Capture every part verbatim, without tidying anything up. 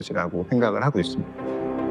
것이라고 생각을 하고 있습니다.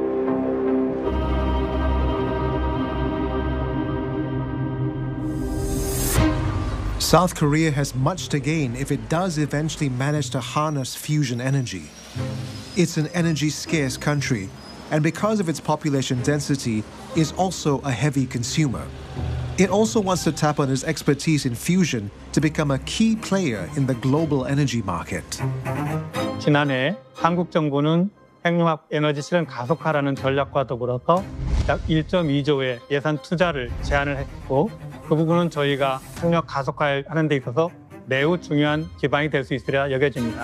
South Korea has much to gain if it does eventually manage to harness fusion energy. It's an energy-scarce country, and because of its population density, is also a heavy consumer. It also wants to tap on its expertise in fusion to become a key player in the global energy market. 지난해 한국 정부는 핵융합 에너지 실현 가속화라는 전략과 더불어서 약 일 점 이 조의 예산 투자를 제안을 했고, 그 부분은 저희가 핵융합 가속화하는 데 있어서 매우 중요한 기반이 될 수 있으리라 여겨집니다.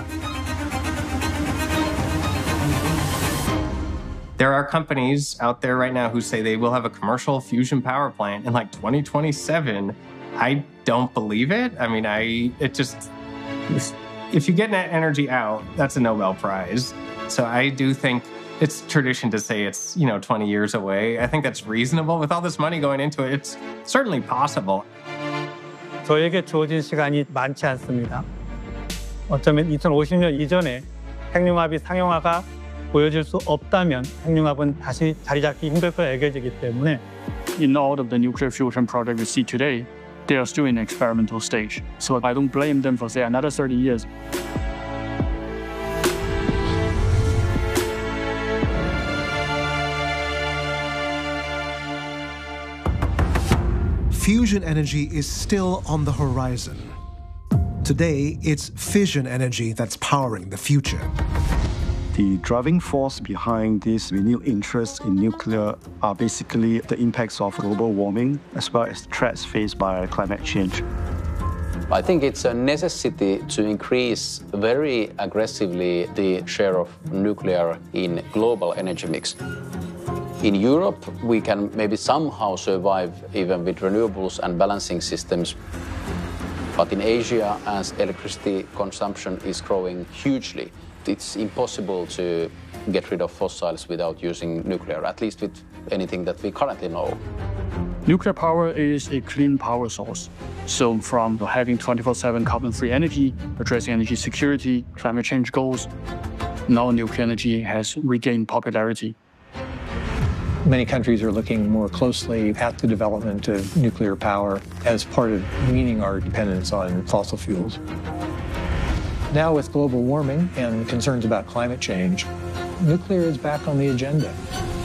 There are companies out there right now who say they will have a commercial fusion power plant in like twenty twenty-seven. I don't believe it. I mean, I it just if you get net energy out, that's a Nobel Prize. So I do think it's tradition to say it's, you know, twenty years away. I think that's reasonable. With all this money going into it, it's certainly possible. 저에게 주어진 시간이 많지 않습니다. 어쩌면 이천오십 년 이전에 핵융합이 상용화가 보여질 수 없다면 핵융합은 다시 자리 잡기 힘들 거라 여겨지기 때문에 In all of the nuclear fusion projects we see today, they are still in experimental stage. So I don't blame them for say another thirty years. Fusion energy is still on the horizon. Today, it's fission energy that's powering the future. The driving force behind this renewed interest in nuclear are basically the impacts of global warming as well as threats faced by climate change. I think it's a necessity to increase very aggressively the share of nuclear in global energy mix. In Europe, we can maybe somehow survive even with renewables and balancing systems. But in Asia, as electricity consumption is growing hugely, it's impossible to get rid of fossils without using nuclear, at least with anything that we currently know. Nuclear power is a clean power source. So from having twenty-four seven carbon-free energy, addressing energy security, climate change goals, now nuclear energy has regained popularity. Many countries are looking more closely at the development of nuclear power as part of weaning our dependence on fossil fuels. Now with global warming and concerns about climate change, nuclear is back on the agenda.